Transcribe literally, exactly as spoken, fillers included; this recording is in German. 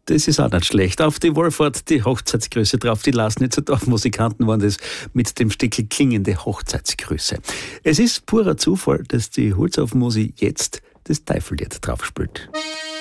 Das ist auch nicht schlecht. Auf die Wohlfahrt, die Hochzeitsgrüße drauf. Die Lasnitzer Dorfmusikanten waren das mit dem Stickel klingende Hochzeitsgrüße. Es ist purer Zufall, dass die Holzhofmusi jetzt das Teifellied drauf spielt.